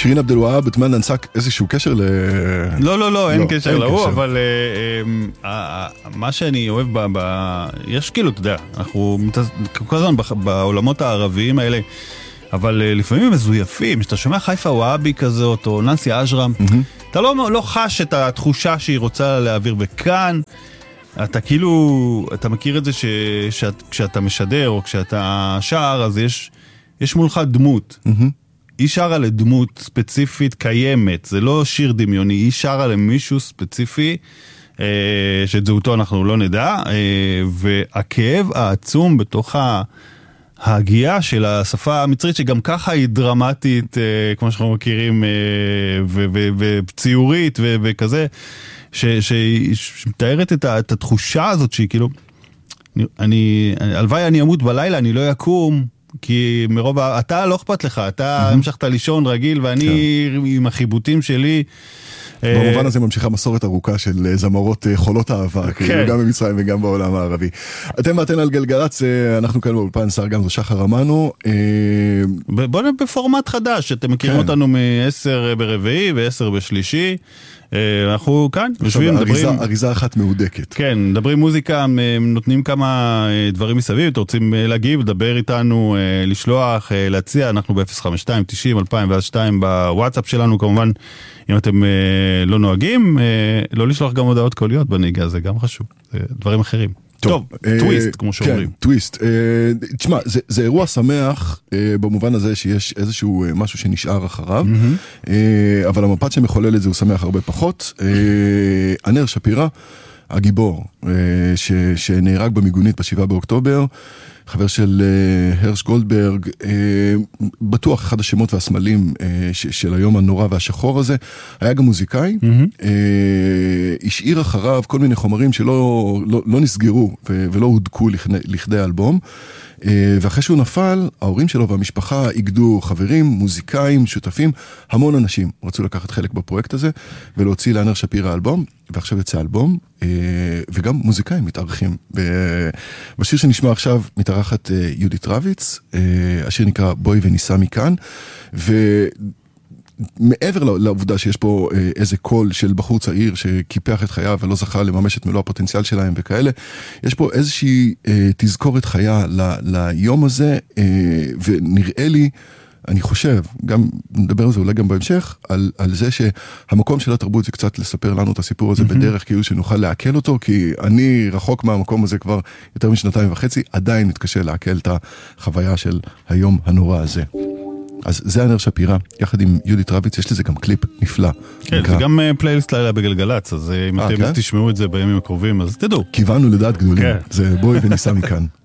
שירין עבד אל-והאב, בתמן ננסק איזשהו קשר ל... לא, אין קשר להוא, אבל מה שאני אוהב יש כאילו, אתה יודע, אנחנו כל הזמן בעולמות הערביים האלה, אבל לפעמים הם מזויפים, שאתה שומע חיפה והאבי כזאת, או ננסי אג'רם, אתה לא חש את התחושה שהיא רוצה להעביר, וכאן אתה כאילו, אתה מכיר את זה כשאתה משדר, או כשאתה שר, אז יש מולך דמות. היא שרה לדמות ספציפית קיימת, זה לא שיר דמיוני, היא שרה למישהו ספציפי, שאת זהותו אנחנו לא נדע, והכאב העצום בתוך ההגיעה של השפה המצרית, שגם ככה היא דרמטית, כמו שאנחנו מכירים, וציורית וכזה, שמתארת את התחושה הזאת שהיא כאילו, הלוואי אני אמות בלילה, אני לא יקום, כי מרוב, אתה לא אכפת לך, אתה המשכת לישון רגיל, ואני עם החיבוטים שלי. במובן הזה ממשיכה מסורת ארוכה של זמרות חולות אהבה, גם במצרים וגם בעולם הערבי. אתם ואתן על גלגלצ, אנחנו כאן באולפן שר גמזו שחר אמנו. בואו בפורמט חדש, אתם מכירים אותנו מ-10 ברביעי ו-10 בשלישי. אנחנו כאן, יושבים, מדברים... אריזה אחת מהודקת. כן, מדברים מוזיקה, נותנים כמה דברים מסביב, אתם רוצים להגיב, לדבר איתנו, לשלוח, להציע, אנחנו ב-052-90-2002 בוואטסאפ שלנו, כמובן, אם אתם לא נוהגים, לא לשלוח גם הודעות קוליות בנהיגה, זה גם חשוב, זה דברים אחרים. טוב, טוויסט, כמו שאומרים. כן, טוויסט. תשמע, זה אירוע שמח במובן הזה שיש איזשהו משהו שנשאר אחריו, אבל המפת שמחולל את זה הוא שמח הרבה פחות. ענר שפירא, הגיבור, שנהרג במיגונית ב7 באוקטובר, חבר של הרש גולדברג, בטוח אחד השמות והסמלים של היום הנורא והשחור הזה, היה גם מוזיקאי, השאיר אחריו כל מיני חומרים שלא נסגרו ולא הודקו לכדי אלבום, ואחרי שהוא נפל, ההורים שלו והמשפחה איגדו חברים, מוזיקאים, שותפים, המון אנשים רצו לקחת חלק בפרויקט הזה, ולהוציא לענר שפירא אלבום, ועכשיו יצא אלבום, וגם מוזיקאים מתארחים. בשיר שנשמע עכשיו מתארחת יהודית רביץ, השיר נקרא בואי וניסע מכאן, מעבר לעובדה שיש פה איזה קול של בחור צעיר שקיפח את חייו ולא זכה לממש את מלוא הפוטנציאל שלהם וכאלה, יש פה איזושהי תזכורת חיה ליום הזה, ונראה לי, אני חושב, גם נדבר על זה אולי גם בהמשך, על זה שהמקום של התרבות זה קצת לספר לנו את הסיפור הזה בדרך כאילו שנוכל לעכל אותו, כי אני רחוק מהמקום הזה כבר יותר משנתיים וחצי, עדיין מתקשה לעכל את החוויה של היום הנורא הזה. אז זה ענר שפירא, יחד עם יהודית רביץ, יש לזה גם קליפ נפלא. כן, זה גם פלייליסט לילה בגלגלצ, אז אם אתם תשמעו את זה בימים הקרובים, אז תדעו. כיוונו לדעת גדולים, זה בואי וניסע מכאן.